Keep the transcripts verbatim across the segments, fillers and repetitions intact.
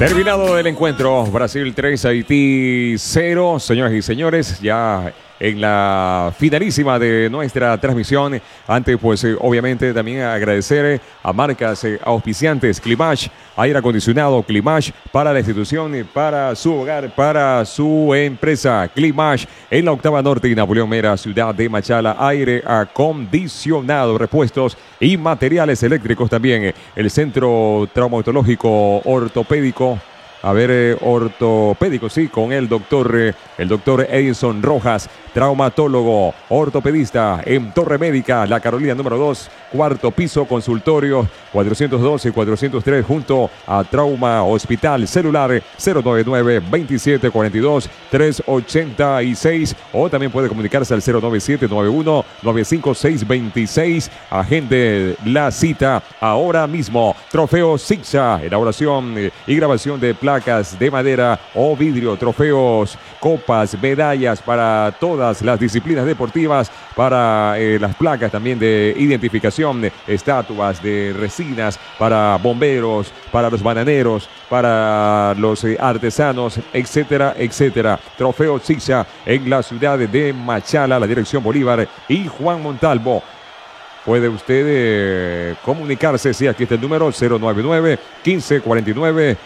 Terminado el encuentro, Brasil tres, Haití cero. Señoras y señores, ya en la finalísima de nuestra transmisión. Antes, pues, eh, obviamente, también agradecer a marcas eh, auspiciantes, Climash, aire acondicionado, Climash, para la institución, eh, para su hogar, para su empresa. Climash, en la Octava Norte y Napoleón Mera, ciudad de Machala, aire acondicionado, repuestos y materiales eléctricos también. El Centro Traumatológico Ortopédico. A ver, eh, ortopédico, sí, con el doctor, eh, el doctor Edison Rojas, traumatólogo, ortopedista en Torre Médica, La Carolina número dos, cuarto piso, consultorio cuatrocientos doce y cuatrocientos tres, junto a Trauma Hospital. Celular cero nueve nueve, veintisiete cuarenta y dos, trescientos ochenta y seis, o también puede comunicarse al cero nueve siete nueve uno nueve cinco seis veintiséis. Agende la cita ahora mismo. Trofeo Sixa, elaboración eh, y grabación de placas de madera o vidrio, trofeos, copas, medallas para todas las disciplinas deportivas, para eh, las placas también de identificación, estatuas de resinas para bomberos, para los bananeros, para los eh, artesanos, etcétera, etcétera. Trofeo Sixa en la ciudad de Machala, la dirección Bolívar y Juan Montalvo. Puede usted eh, comunicarse, sí, aquí está el número cero nueve nueve, quince cuarenta y nueve,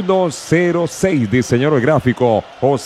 ciento seis, diseñador gráfico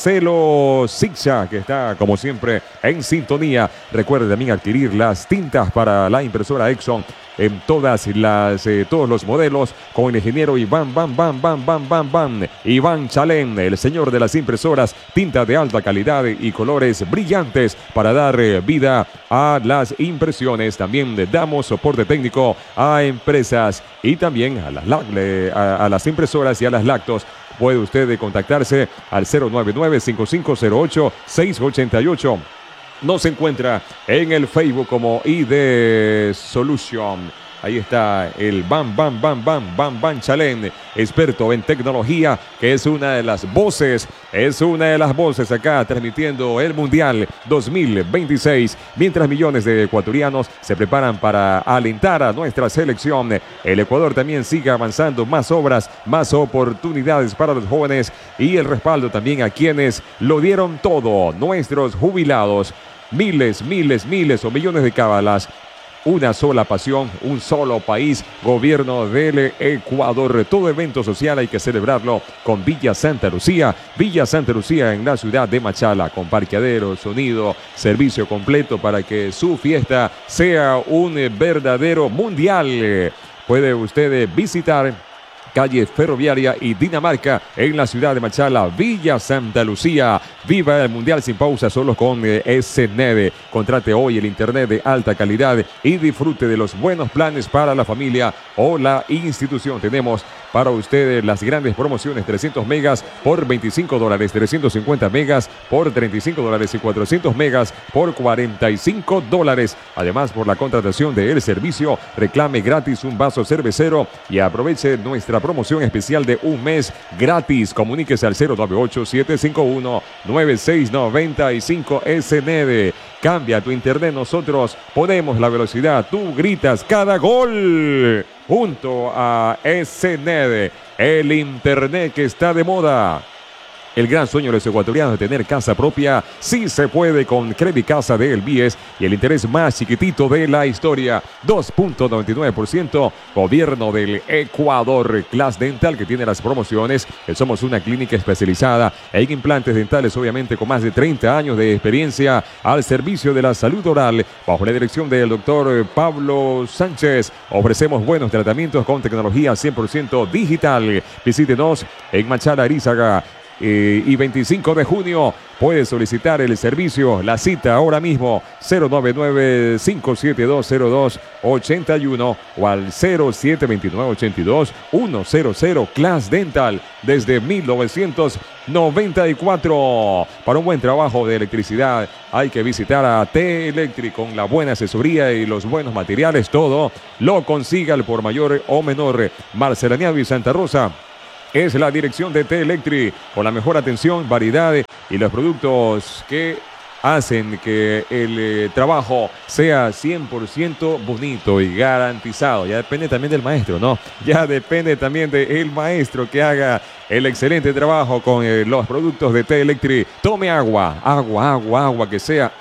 Joselo Sixa, que está como siempre en sintonía. Recuerde también adquirir las tintas para la impresora Exxon en todas las, eh, todos los modelos, con el ingeniero Iván Bam Bam Bam Bam Bam Bam Iván Chalén, el señor de las impresoras, tinta de alta calidad y colores brillantes para dar eh, vida a las impresiones. También le damos soporte técnico a empresas y también a las, a, a las impresoras y a las lactos. Puede usted contactarse al cero nueve nueve, cinco cinco cero ocho, seis ocho ocho. Nos encuentra en el Facebook como I D Solution. Ahí está el Bam Bam Bam Bam Bam Bam Chalén, experto en tecnología, que es una de las voces, es una de las voces acá transmitiendo el Mundial dos mil veintiséis, mientras millones de ecuatorianos se preparan para alentar a nuestra selección. El Ecuador también sigue avanzando, más obras, más oportunidades para los jóvenes y el respaldo también a quienes lo dieron todo, nuestros jubilados. Miles, miles, miles o millones de cábalas. Una sola pasión, un solo país, gobierno del Ecuador. Todo evento social hay que celebrarlo con Villa Santa Lucía. Villa Santa Lucía en la ciudad de Machala, con parqueadero, sonido, servicio completo para que su fiesta sea un verdadero mundial. Puede usted visitar calle Ferroviaria y Dinamarca en la ciudad de Machala, Villa Santa Lucía. Viva el Mundial sin pausa, solo con eh, S N E D. Contrate hoy el internet de alta calidad y disfrute de los buenos planes para la familia o la institución. Tenemos para ustedes las grandes promociones: trescientos megas por veinticinco dólares, trescientos cincuenta megas por treinta y cinco dólares y cuatrocientos megas por cuarenta y cinco dólares. Además, por la contratación del servicio, reclame gratis un vaso cervecero y aproveche nuestra promoción especial de un mes gratis. Comuníquese al cero nueve ocho, siete cinco uno, nueve seis nueve cinco. S N E D. Cambia tu internet, nosotros ponemos la velocidad, tú gritas cada gol. Junto a S N E D, el internet que está de moda. El gran sueño de los ecuatorianos de tener casa propia, sí se puede con Credicasa de El Bies y el interés más chiquitito de la historia, dos punto noventa y nueve por ciento. Gobierno del Ecuador. Class Dental, que tiene las promociones. Somos una clínica especializada en implantes dentales, obviamente con más de treinta años de experiencia al servicio de la salud oral. Bajo la dirección del doctor Pablo Sánchez, ofrecemos buenos tratamientos con tecnología cien por ciento digital. Visítenos en Machala, Arizaga. Eh, y veinticinco de junio puede solicitar el servicio, la cita ahora mismo, cero nueve nueve, cinco siete dos, cero dos ocho uno o al cero siete dos nueve, ocho dos, uno cero cero. Class Dental desde mil novecientos noventa y cuatro. Para un buen trabajo de electricidad hay que visitar a T-Electric con la buena asesoría y los buenos materiales. Todo lo consiga al por mayor o menor. Marcelaniado y Santa Rosa es la dirección de T-Electric, con la mejor atención, variedad y los productos que hacen que el eh, trabajo sea cien por ciento bonito y garantizado. Ya depende también del maestro, ¿no? Ya depende también del maestro que haga el excelente trabajo con eh, los productos de T-Electric. Tome agua, agua, agua, agua, que sea...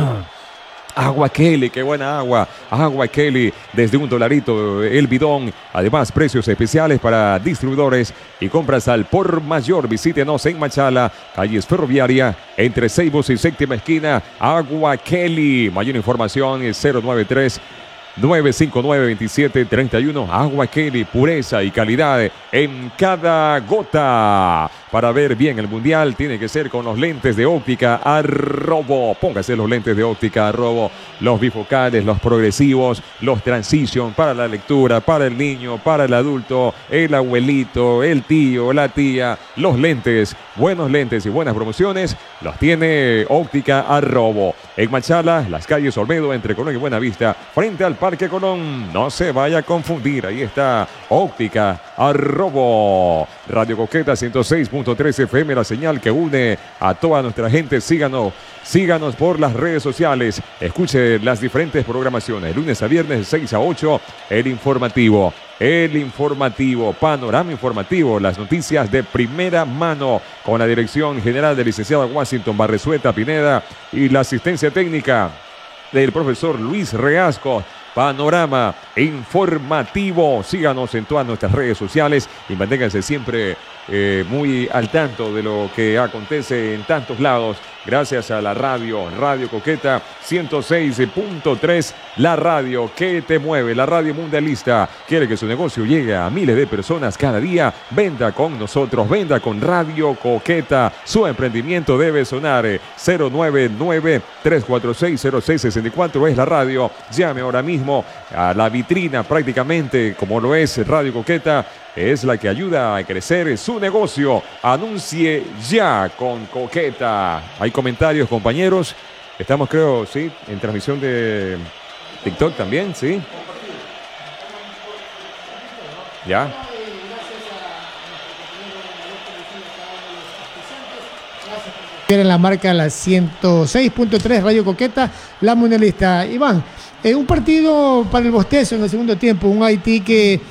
Agua Kelly, qué buena agua. Agua Kelly, desde un dolarito el bidón. Además, precios especiales para distribuidores y compras al por mayor. Visítenos en Machala, calles Ferroviaria, entre Ceibos y Séptima Esquina. Agua Kelly. Mayor información es cero nueve tres, nueve cinco nueve, dos siete tres uno. Agua Kelly, pureza y calidad en cada gota. Para ver bien el mundial tiene que ser con los lentes de óptica Arrobo. Póngase los lentes de óptica Arrobo, los bifocales, los progresivos, los transition para la lectura, para el niño, para el adulto, el abuelito, el tío, la tía. Los lentes, buenos lentes y buenas promociones los tiene óptica Arrobo. En Machala, las calles Olmedo, entre Colón y Buenavista, frente al Parque Colón. No se vaya a confundir, ahí está óptica Arrobo. Radio Coqueta ciento seis punto tres F M, la señal que une a toda nuestra gente. Síganos, síganos por las redes sociales. Escuche las diferentes programaciones. Lunes a viernes de seis a ocho, el informativo. El informativo, panorama informativo, las noticias de primera mano con la dirección general del licenciado Washington Barresueta Pineda y la asistencia técnica del profesor Luis Reasco. Panorama informativo. Síganos en todas nuestras redes sociales y manténganse siempre eh, muy al tanto de lo que acontece en tantos lados. Gracias a la radio, Radio Coqueta ciento seis punto tres, la radio que te mueve, la radio mundialista. Quiere que su negocio llegue a miles de personas cada día. Venda con nosotros, venda con Radio Coqueta. Su emprendimiento debe sonar. cero nueve nueve, tres cuatro seis, cero seis seis cuatro es la radio. Llame ahora mismo a la vitrina, prácticamente como lo es Radio Coqueta. Es la que ayuda a crecer su negocio. Anuncie ya con Coqueta. Hay comentarios, compañeros. Estamos, creo, sí, en transmisión de TikTok también, sí. Ya. En la marca la ciento seis punto tres Radio Coqueta, la mundialista. Iván, eh, un partido para el bostezo en el segundo tiempo. Un Haití que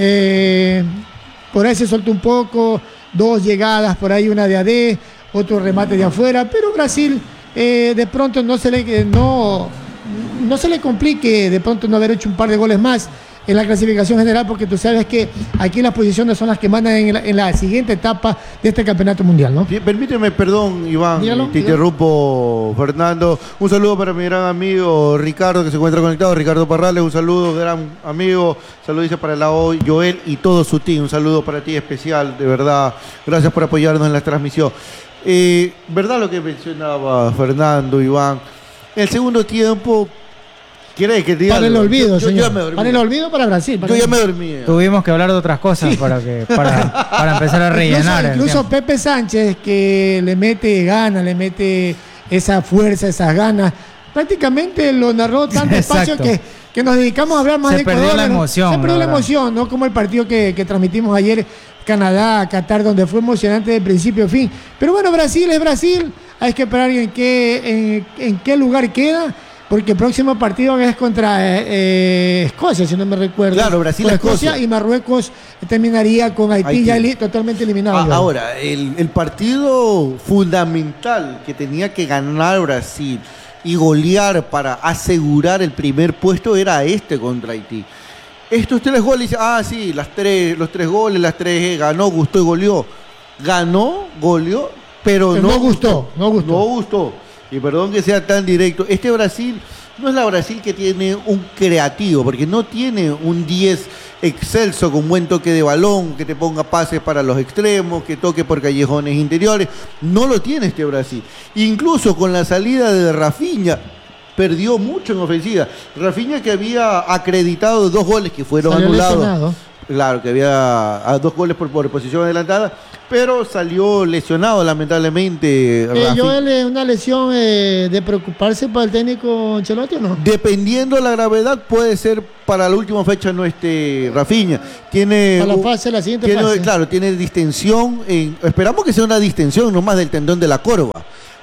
eh, por ahí se soltó un poco. Dos llegadas, por ahí una de A D, otro remate de afuera. Pero Brasil eh, de pronto no se le no, no se le complique de pronto no haber hecho un par de goles más en la clasificación general, porque tú sabes que aquí las posiciones son las que mandan en la, en la siguiente etapa de este campeonato mundial, ¿no? Sí, permíteme, perdón, Iván, dígalo, te dígalo. interrumpo, Fernando. Un saludo para mi gran amigo Ricardo, que se encuentra conectado, Ricardo Parrales. Un saludo, gran amigo. Saludo dice para la O, Joel y todo su team. Un saludo para ti especial, de verdad. Gracias por apoyarnos en la transmisión. Eh, ¿Verdad lo que mencionaba Fernando, Iván? En el segundo tiempo... ¿Quieres que te diga? Para el olvido, yo, yo, señor. yo me dormí. Para el olvido para Brasil. Para yo ya el... me dormí. Tuvimos que hablar de otras cosas sí. para, que, para, para empezar a rellenar. Incluso, incluso Pepe Sánchez, que le mete ganas, le mete esa fuerza, esas ganas. Prácticamente lo narró tanto espacio que, que nos dedicamos a hablar más se de perdió Ecuador. la emoción. Se perdió la ¿verdad? emoción, ¿no? Como el partido que, que transmitimos ayer, Canadá, Qatar, donde fue emocionante de principio a fin. Pero bueno, Brasil es Brasil. Hay que esperar en qué, en, en qué lugar queda. Porque el próximo partido es contra eh, eh, Escocia, si no me recuerdo. Claro, Brasil, Escocia. Escocia. Y Marruecos terminaría con Haití, Haití. ya li, totalmente eliminado. Ah, ahora, el, el partido fundamental que tenía que ganar Brasil y golear para asegurar el primer puesto era este contra Haití. Estos tres goles, ah, sí, las tres, los tres goles, las tres, ganó, gustó y goleó. Ganó, goleó, pero, pero no, no gustó, no gustó. No gustó. Y perdón que sea tan directo, este Brasil no es la Brasil que tiene un creativo, porque no tiene un diez excelso con buen toque de balón, que te ponga pases para los extremos, que toque por callejones interiores. No lo tiene este Brasil. Incluso con la salida de Rafinha, perdió mucho en ofensiva. Rafinha, que había acreditado dos goles que fueron Salió anulados. Lesionado. Claro, que había a dos goles por, por posición adelantada, pero salió lesionado lamentablemente. Eh, Joel, ¿es una lesión eh, de preocuparse para el técnico Ancelotti o no? Dependiendo la gravedad, puede ser para la última fecha no esté Rafinha. Tiene para la fase, la siguiente tiene, fase. Claro, tiene distensión, en, esperamos que sea una distensión nomás del tendón de la corva,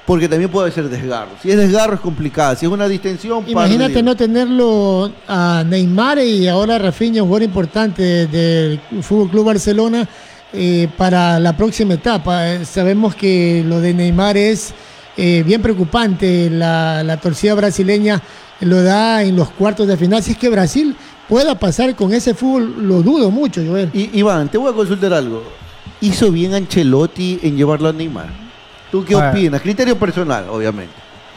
porque también puede ser desgarro. Si es desgarro es complicado, si es una distensión... Imagínate no tenerlo a Neymar y ahora Rafinha, un jugador importante del Fútbol Club Barcelona, eh, para la próxima etapa. Eh, sabemos que lo de Neymar es eh, bien preocupante, la, la torcida brasileña lo da en los cuartos de final. Si es que Brasil pueda pasar con ese fútbol, lo dudo mucho, Joel. Y, Iván, te voy a consultar algo. ¿Hizo bien Ancelotti en llevarlo a Neymar? ¿Tú qué Bueno, opinas? Criterio personal, obviamente.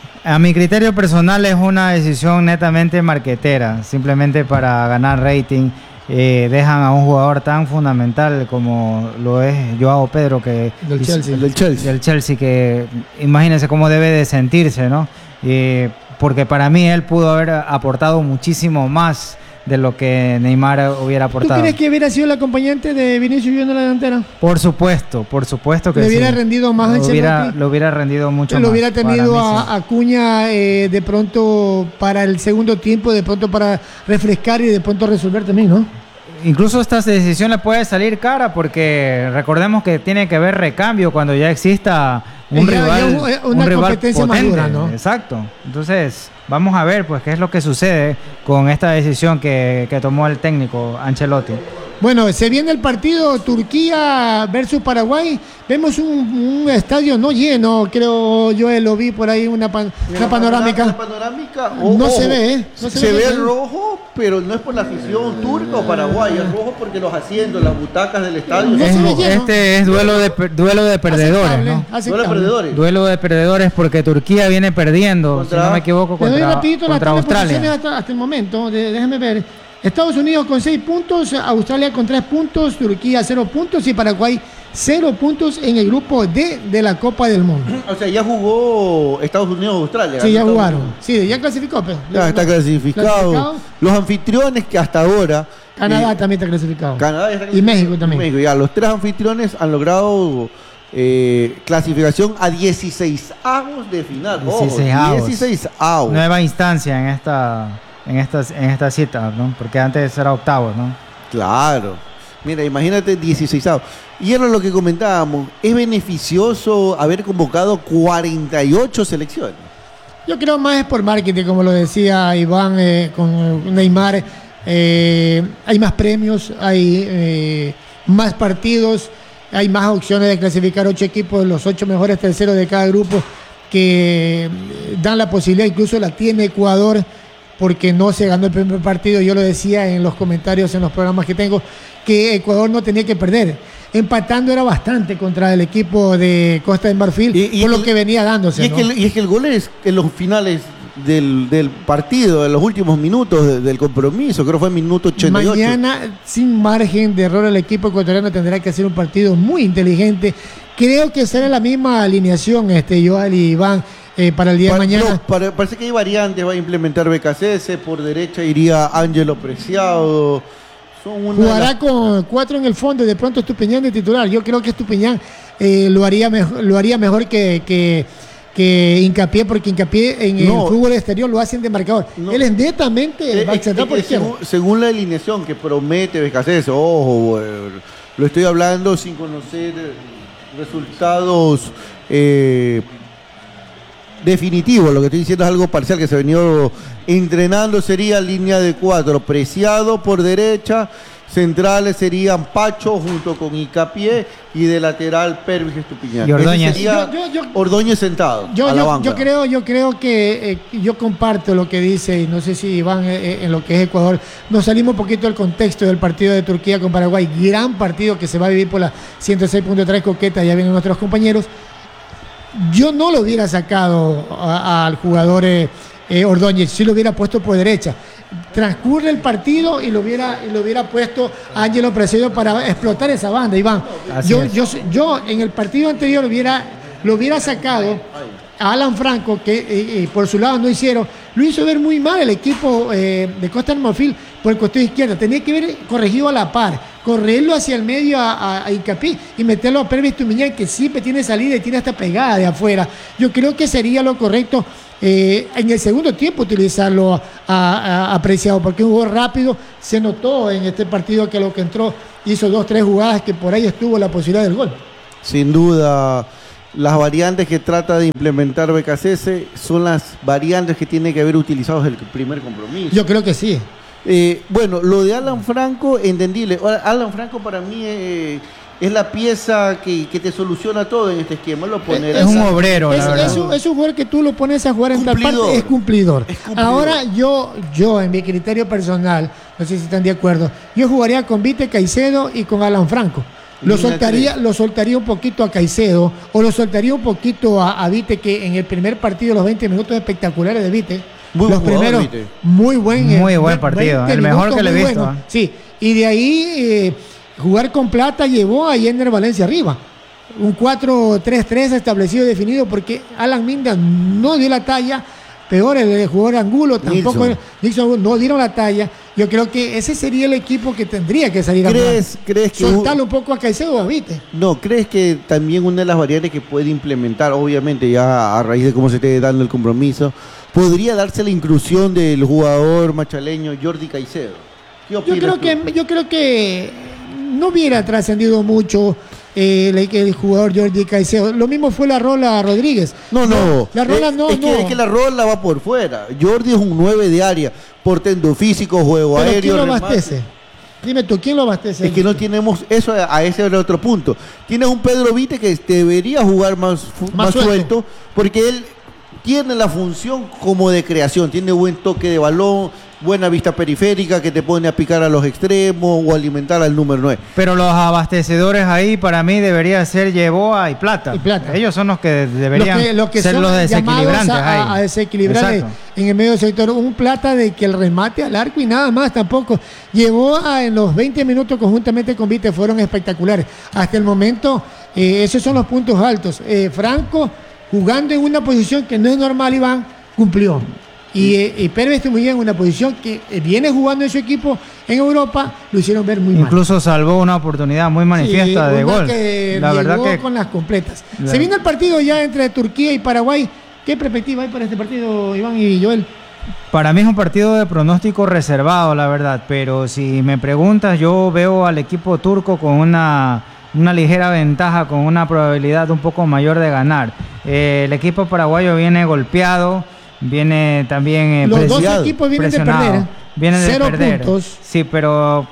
A mi criterio personal es una decisión netamente marquetera, simplemente para ganar rating. Eh, dejan a un jugador tan fundamental como lo es Joao Pedro, que Del Chelsea. El del Chelsea. del Chelsea, que imagínense cómo debe de sentirse, ¿no? Eh, porque para mí él pudo haber aportado muchísimo más de lo que Neymar hubiera ¿Tú aportado. crees que hubiera sido el acompañante de Vinicius Junior en la delantera? Por supuesto, por supuesto que ¿Le hubiera sí. rendido más Lo hubiera, Ancelotti? lo hubiera rendido mucho Lo más. hubiera para tenido mí, a sí. Acuña eh, de pronto para el segundo tiempo, de pronto para refrescar y de pronto resolver también, ¿no? Incluso esta decisión le puede salir cara porque recordemos que tiene que haber recambio cuando ya exista un Ya- rival, ya una un rival competencia más potente. dura, ¿no? Exacto. Entonces, vamos a ver pues qué es lo que sucede con esta decisión que, que tomó el técnico Ancelotti. Bueno, se viene el partido Turquía versus Paraguay. Vemos un, un estadio no lleno, creo yo lo vi por ahí, una, pan- una panorámica. Una panorámica. No ojo, se ve, ¿eh? No se se ve ve bien, el ¿eh? rojo, pero no es por la afición turca o paraguaya, es rojo porque los asientos, las butacas del estadio No son se ve rojas. lleno. Este es duelo de per- duelo de perdedores, Aceptable, ¿no? Duelo aceptable. de perdedores. Duelo de perdedores porque Turquía viene perdiendo, Contra- si no me equivoco, Te doy contra, rapidito las contra tres posiciones Australia. hasta, hasta el momento. De- déjame ver. Estados Unidos con seis puntos, Australia con tres puntos, Turquía cero puntos y Paraguay cero puntos en el grupo D de la Copa del Mundo. O sea, ya jugó Estados Unidos o Australia. Sí, ya ganó Estados jugaron. Unidos. Sí, ya clasificó. Pero, Ya está clasificado. Clasificado. Los anfitriones que hasta ahora... Canadá eh, también está clasificado. Canadá ya está Y clasificado. México también. México, ya, los tres anfitriones han logrado eh, clasificación a dieciséis avos de final. Ojo, dieciseisavos. dieciséis avos. Nueva instancia en esta en estas en esta cita, ¿no? Porque antes era octavos, ¿no? Claro. Mira, imagínate dieciséis avos. Y era lo que comentábamos. Es beneficioso haber convocado cuarenta y ocho selecciones. Yo creo más es por marketing, como lo decía Iván eh, con Neymar. Eh, hay más premios, hay eh, más partidos, hay más opciones de clasificar ocho equipos, los ocho mejores terceros de cada grupo, que eh, dan la posibilidad, incluso la tiene Ecuador, porque no se ganó el primer partido. Yo lo decía en los comentarios, en los programas que tengo, que Ecuador no tenía que perder. Empatando era bastante contra el equipo de Costa de Marfil, Y- y por lo el- que venía dándose. Y es, ¿no? que el, y es que el gol es en los finales del, del partido, en los últimos minutos de- del compromiso. Creo que fue en minuto ochenta y ocho. Mañana, sin margen de error, el equipo ecuatoriano tendrá que hacer un partido muy inteligente. Creo que será la misma alineación, este Joel y Iván, eh, para el día Pa- de mañana. no, para- parece que hay variantes. Va a implementar B K C S. Por derecha iría Ángelo Preciado. Son una de Jugará las- con cuatro en el fondo y de pronto Estupiñán de titular. Yo creo que Estupiñán eh, lo, haría mejor, lo haría mejor que, que, que Hincapié, porque Hincapié en No. el fútbol exterior lo hacen de marcador. No. Él es netamente Eh, va a eh, centrar eh, por eh, izquierda. según, según la alineación que promete B K C S, ojo, eh, lo estoy hablando sin conocer eh, resultados eh, definitivos. Lo que estoy diciendo es algo parcial que se ha venido entrenando. Sería línea de cuatro, Preciado por derecha, centrales serían Pacho junto con Icapié y de lateral Pervis Estupiñán. Y Ordóñez. Ese sería Yo- yo- yo- Ordóñez sentado Yo, a la yo, banca. yo creo, yo creo que eh, yo comparto lo que dice, y no sé si Iván eh, eh, en lo que es Ecuador. Nos salimos un poquito del contexto del partido de Turquía con Paraguay. Gran partido que se va a vivir por la ciento seis punto tres Coqueta, ya vienen nuestros compañeros. Yo no lo hubiera sacado a- al jugador eh, eh, Ordóñez, si lo hubiera puesto por derecha. Transcurre el partido y lo hubiera, y lo hubiera puesto a Ángelo Preciado para explotar esa banda, Iván. Así Yo, es. yo, yo en el partido anterior hubiera, lo hubiera sacado a Alan Franco, que eh, eh, por su lado no hicieron. Lo hizo ver muy mal el equipo eh, de Costa del Marfil por el costado izquierdo. Tenía que haber corregido a la par, correrlo hacia el medio a, a, a Hincapié y meterlo a Pervis Tumiñán, que siempre tiene salida y tiene hasta pegada de afuera. Yo creo que sería lo correcto eh, en el segundo tiempo utilizarlo a, a, a Preciado, porque un jugador rápido. Se notó en este partido que lo que entró hizo dos, tres jugadas que por ahí estuvo la posibilidad del gol. Sin duda. las variantes que trata de implementar B K C S son las variantes que tiene que haber utilizado desde el primer compromiso. Yo creo que sí. Eh, bueno, lo de Alan Franco, entendible. Ahora, Alan Franco para mí eh, es la pieza que, que te soluciona todo en este esquema. Lo pone es, es un obrero, es, la verdad. Es un, es un jugador que tú lo pones a jugar en tal Cumplidor. parte, es cumplidor. Es cumplidor. Ahora yo, yo en mi criterio personal, no sé si están de acuerdo, yo jugaría con Vite Caicedo y con Alan Franco. Lo Mira soltaría, que- lo soltaría un poquito a Caicedo o lo soltaría un poquito a, a Vite, que en el primer partido, los veinte minutos espectaculares de Vite, Muy los buen jugador, primeros, Vite. muy buen, Muy eh, buen ve- partido, veinte el mejor minutos que le he muy visto, buenos. ¿eh? Sí, y de ahí eh, jugar con Plata llevó a Jenner Valencia arriba. Un cuatro tres tres establecido y definido, porque Alan Minda no dio la talla. Peor el jugador Angulo, tampoco Nilsson. Nilsson no dieron la talla. Yo creo que ese sería el equipo que tendría que salir a ¿Crees, jugar. crees que Soltarlo un poco a Caicedo o a Vite. No, ¿crees que también una de las variantes que puede implementar, obviamente ya a raíz de cómo se esté dando el compromiso, podría darse la inclusión del jugador machaleño Jordi Caicedo? ¿Qué Yo opinas creo tú? que yo creo que no hubiera trascendido mucho eh, el, el jugador Jordi Caicedo. Lo mismo fue la Rola Rodríguez. No, no. La Rola es, no, es que, no. es que la rola va por fuera. Jordi es un nueve de área, portendo físico, juego Pero aéreo. ¿quién lo remate. abastece? Dime tú, ¿quién lo abastece? Es que no tenemos eso, a ese era otro punto. Tienes un Pedro Vite que debería jugar más, fu- Más más suelto. suelto, porque él tiene la función como de creación, tiene buen toque de balón, buena vista periférica que te pone a picar a los extremos o alimentar al número nueve. Pero los abastecedores ahí para mí debería ser Yeboa y Plata. Y Plata. Ellos son los que deberían Los que, los que ser son los desequilibrantes llamados a, a ahí. desequilibrar Exacto. en el medio del sector. Un Plata de que el remate al arco y nada más tampoco. Llevó a, en los veinte minutos conjuntamente con Vite, fueron espectaculares. Hasta el momento, eh, esos son los puntos altos. Eh, Franco, jugando en una posición que no es normal, Iván, cumplió. Y, eh, y Pérez muy bien en una posición que eh, viene jugando en su equipo en Europa, lo hicieron ver muy mal. Incluso salvó una oportunidad muy manifiesta Sí, de una gol. que La verdad llegó que con las completas. La- Se viene el partido ya entre Turquía y Paraguay. ¿Qué perspectiva hay para este partido, Iván y Joel? para mí es un partido de pronóstico reservado, la verdad. Pero si me preguntas, yo veo al equipo turco con una, una ligera ventaja, con una probabilidad un poco mayor de ganar. Eh, el equipo paraguayo viene golpeado, viene también eh, Los dos presiado, equipos vienen de presionado. perder. ¿eh? Vienen de Cero perder. puntos. Sí, pero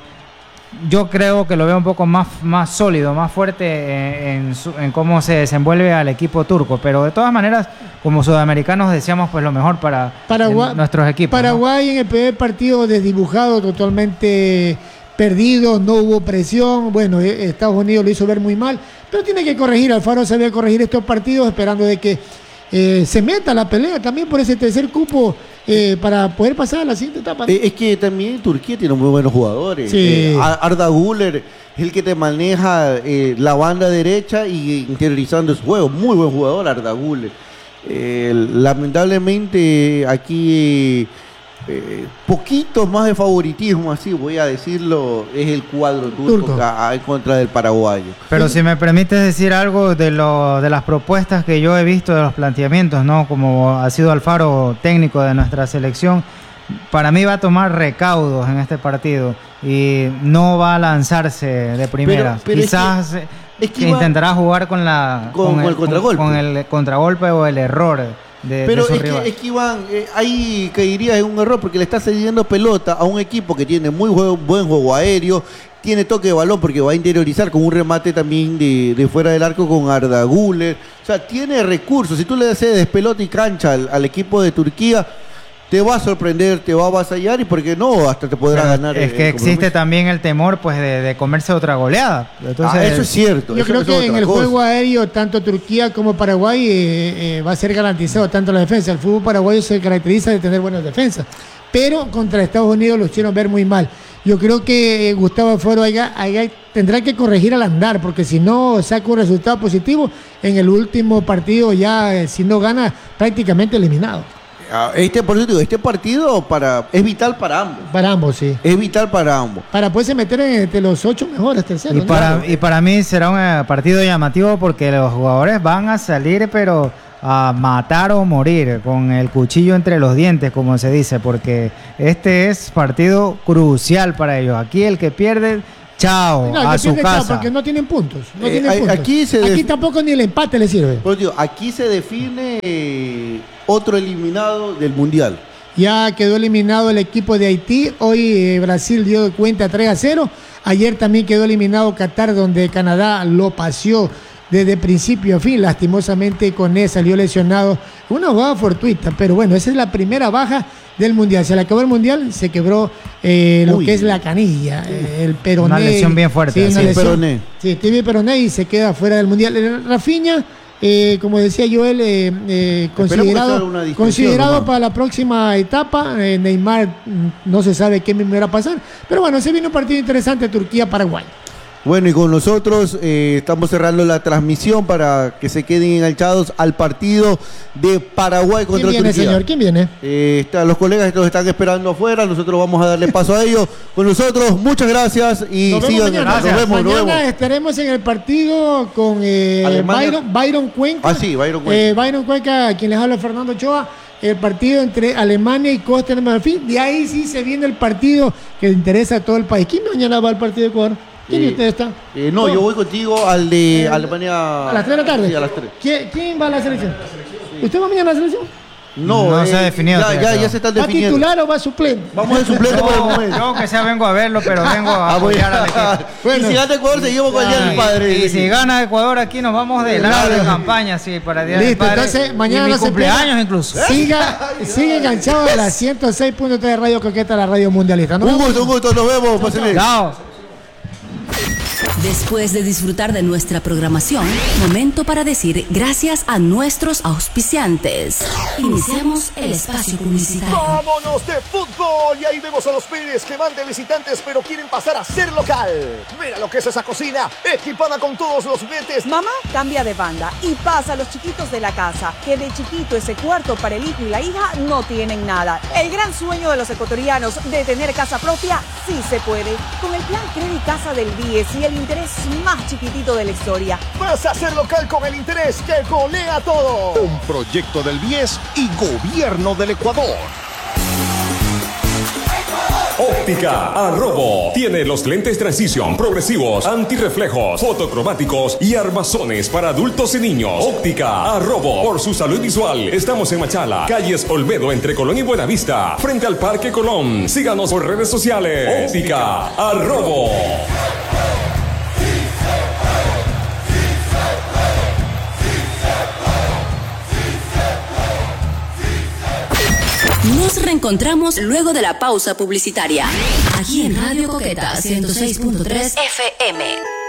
yo creo que lo veo un poco más, más sólido, más fuerte en, en, su- en cómo se desenvuelve al equipo turco. Pero de todas maneras, como sudamericanos deseamos pues lo mejor para Paraguay, en nuestros equipos. ¿no? Paraguay en el primer partido desdibujado, totalmente perdido, no hubo presión. Bueno, eh, Estados Unidos lo hizo ver muy mal, pero tiene que corregir. Alfaro sabía corregir estos partidos, esperando de que eh, se meta la pelea también por ese tercer cupo eh, para poder pasar a la siguiente etapa. Eh, es que también Turquía tiene muy buenos jugadores. Sí. Eh, Ar- Arda Güler es el que te maneja eh, la banda derecha y interiorizando su juego. Muy buen jugador Arda Güler. Eh, lamentablemente aquí eh, poquito más de favoritismo, así voy a decirlo, es el cuadro turco, Turco. a- a- en contra del paraguayo. Pero si me permites decir algo de, lo, de las propuestas que yo he visto, de los planteamientos, ¿no? Como ha sido Alfaro técnico de nuestra selección, para mí va a tomar recaudos en este partido y no va a lanzarse de primera. Pero- pero es Quizás que- eh, es que iba- intentará jugar con la Con- con el contragolpe. con el contragolpe o el error de, de Pero su es rival. que, es que Iván, eh, ahí caería en un error porque le está cediendo pelota a un equipo que tiene muy juego- buen juego aéreo, tiene toque de balón porque va a interiorizar con un remate también de, de fuera del arco con Arda Güler. O sea, tiene recursos. Si tú le cedes pelota y cancha al, al equipo de Turquía, te va a sorprender, te va a avasallar y por qué no, hasta te podrá Pero ganar. es el- que el existe compromiso. también el temor pues de, de comerse otra goleada. Entonces, Ah, eso es cierto. Yo eso- creo eso es que en otra el cosa. juego aéreo, tanto Turquía como Paraguay eh, eh, va a ser garantizado tanto la defensa. El fútbol paraguayo se caracteriza de tener buenas defensas, pero contra Estados Unidos lo hicieron ver muy mal. Yo creo que eh, Gustavo Alfaro allá- allá tendrá que corregir al andar, porque si no saca un resultado positivo, en el último partido ya, eh, si no gana, prácticamente eliminado. Ah, Este, por eso digo, este partido para, es vital para ambos. Para ambos, sí. Es vital para ambos. Para poderse meter entre los ocho mejores terceros. Y ¿no? para, y para mí será un eh, partido llamativo porque los jugadores van a salir, pero a matar o morir, con el cuchillo entre los dientes, como se dice, porque este es partido crucial para ellos. Aquí el que pierde chao, No, a que su pierde chao, casa. porque no tienen puntos. No Eh, tienen a- puntos. aquí se Aquí def- tampoco ni el empate le sirve. Pues digo, aquí se define eh, otro eliminado del Mundial. Ya quedó eliminado el equipo de Haití. Hoy eh, Brasil dio cuenta tres a cero. Ayer también quedó eliminado Qatar, donde Canadá lo paseó desde principio a fin. Lastimosamente Koné salió lesionado. Una jugada fortuita, pero bueno, esa es la primera baja del Mundial. Se le acabó el Mundial, se quebró eh, lo Uy. que es la canilla, eh, el peroné. Una lesión bien fuerte. Sí, una Sí, lesión. peroné. Sí, tiene peroné y se queda fuera del Mundial. Eh, Rafinha, eh, como decía Joel, eh, eh, que sea considerado, una distensión considerado nomás. para la próxima etapa. eh, Neymar mm, no se sabe qué me va a pasar. Pero bueno, se viene un partido interesante, Turquía-Paraguay. Bueno, y con nosotros eh, estamos cerrando la transmisión para que se queden enganchados al partido de Paraguay ¿Quién contra viene, Turquía. señor? ¿Quién viene? Eh, está- los colegas que los están esperando afuera, nosotros vamos a darle paso a ellos. Con nosotros, muchas gracias y Nos vemos sigan. mañana. Nos vemos, nos Mañana vemos. estaremos en el partido con eh, Alemania. Byron, Byron Cuenca. Ah, sí, Byron Cuenca. Eh, Byron Cuenca, a quien les habla Fernando Ochoa. El partido entre Alemania y Costa de Marfil. De ahí sí se viene el partido que interesa a todo el país. ¿Quién mañana va al partido de Ecuador? ¿Quién de Eh, ustedes está? Eh, no, No. yo voy contigo al de Eh, Alemania. A las tres de la tarde. Sí, a las tres. ¿Quién, quién va a la selección? ¿Usted va mañana a la selección? No, No eh, se ha definido Ya, todavía, ya, ya creo. se están ¿Va definiendo. titular o va suplente? Vamos de suplente por el momento. Yo aunque sea vengo a verlo, pero vengo a Ah, voy apoyar al a- equipo. Bueno. Y si gana Ecuador, seguimos con el Día del Padre. Y si gana Ecuador aquí nos vamos de largo de campaña, sí, para el Día del Listo, Padre. entonces mañana y mi no se cumpleaños pierda. incluso. Siga, sigue enganchado a la ciento seis punto tres de Radio Coqueta, la radio mundialista. Nos Un vemos. gusto, un gusto, nos vemos. Pásenle. Chao. Después de disfrutar de nuestra programación, momento para decir gracias a nuestros auspiciantes. Iniciamos el espacio publicitario. ¡Vámonos de fútbol! Y ahí vemos a los Pérez que van de visitantes pero quieren pasar a ser local. Mira lo que es esa cocina, equipada con todos los juguetes. Mamá cambia de banda y pasa a los chiquitos de la casa, que de chiquito ese cuarto para el hijo y la hija no tienen nada. El gran sueño de los ecuatorianos de tener casa propia sí se puede. Con el plan Credit Casa del B I E S y el interés más chiquitito de la historia. Vas a ser local con el interés que golea todo. Un proyecto del B I E S y Gobierno del Ecuador. Óptica Arrobo tiene los lentes Transition progresivos, antirreflejos, fotocromáticos y armazones para adultos y niños. Óptica Arrobo, por su salud visual. Estamos en Machala, calles Olmedo entre Colón y Buenavista, frente al Parque Colón. Síganos por redes sociales. Óptica Arrobo. Nos reencontramos luego de la pausa publicitaria. Aquí en Radio Coqueta ciento seis punto tres F M.